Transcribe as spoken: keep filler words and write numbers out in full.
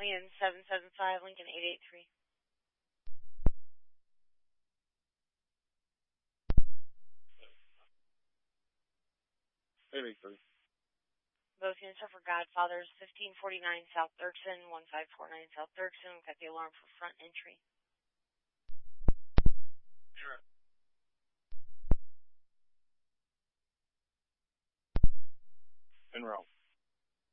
Lincoln seven seven five, Lincoln eight eight three. eight eight three. Both units are for Godfathers, fifteen forty-nine South Dirksen, one five four nine South Dirksen. We've got the alarm for front entry. Sure. En route.